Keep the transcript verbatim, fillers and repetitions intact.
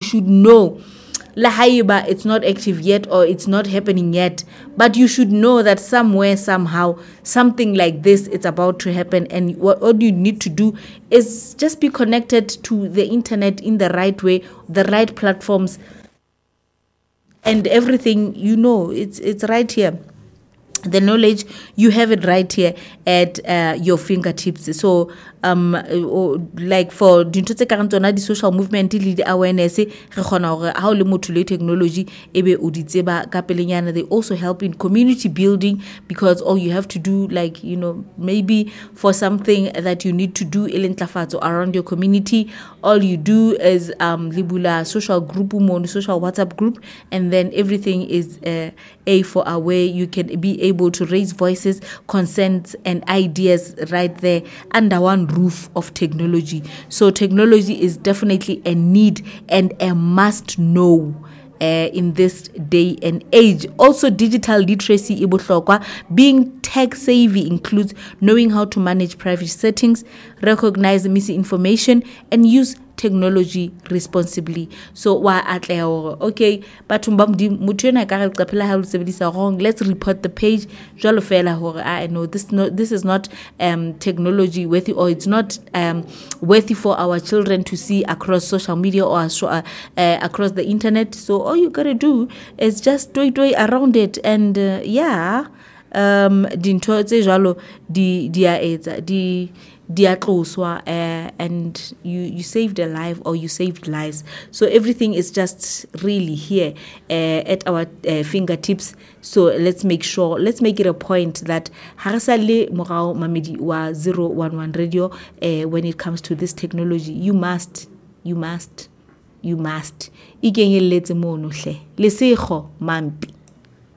should know. Lahaiba, it's not active yet or it's not happening yet, but you should know that somewhere, somehow, something like this is about to happen. And what, what you need to do is just be connected to the internet in the right way, the right platforms, and everything, you know, it's it's right here. The knowledge, you have it right here at uh, your fingertips. So um like for dintho tse ka tsona di social movement le di awareness re khona hore ha o le motho le technology ebe o di tseba ka pelenyana. They also help in community building, because all you have to do, like, you know, maybe for something that you need to do elentlafatso around your community, all you do is um libula social group, mo social WhatsApp group, and then everything is uh, a for a way you can be able to raise voices, consents, and ideas right there under one roof of technology. So technology is definitely a need and a must know Uh, in this day and age. Also, digital literacy, being tech savvy, includes knowing how to manage private settings, recognize misinformation, and use technology responsibly. So wa atleo okay, but wrong, let's report the page. I know this no this is not um technology worthy, or it's not um worthy for our children to see across social media or uh, across the internet. So all you gotta do is just do it around it, and uh, yeah um dintho tse jalo di dia etsa di diatloswa uh, and you you saved a life, or you saved lives. So everything is just really here uh, at our uh, fingertips. So let's make sure, let's make it a point that harasale morao mamedi wa zero one one radio uh, when it comes to this technology, you must you must you must ikenye letse mono hle lesego mampi.